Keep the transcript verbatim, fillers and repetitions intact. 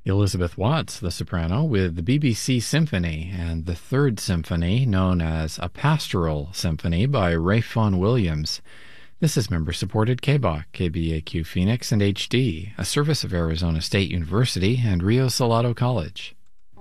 Elizabeth Watts, the soprano, with the B B C Symphony and the Third Symphony, known as a Pastoral Symphony by Ralph Vaughan Williams. This is member-supported K B A Q, K B A Q Phoenix, and H D, a service of Arizona State University and Rio Salado College.